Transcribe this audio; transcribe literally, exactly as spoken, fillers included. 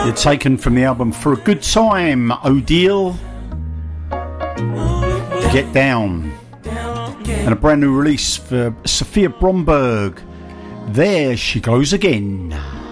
You're taken from the album For a Good Time, Odile. Get Down. And a brand new release for Sophia Bromberg. There She Goes Again.